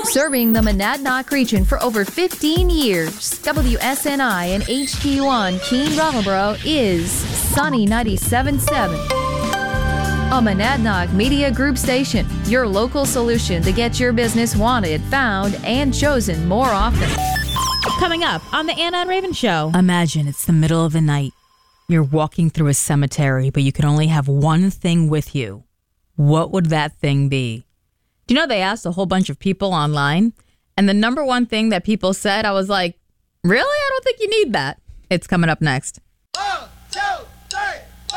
Serving the Monadnock region for over 15 years, WSNI and HD1 Keene Brattleboro is Sunny 97.7. A Monadnock Media Group station, your local solution to get your business wanted, found, and chosen more often. Coming up on the Anna and Raven Show. Imagine it's the middle of the night. You're walking through a cemetery, but you can only have one thing with you. What would that thing be? Do you know they asked a whole bunch of people online? And the number one thing that people said, I was like, really? I don't think you need that. It's coming up next. 1, 2,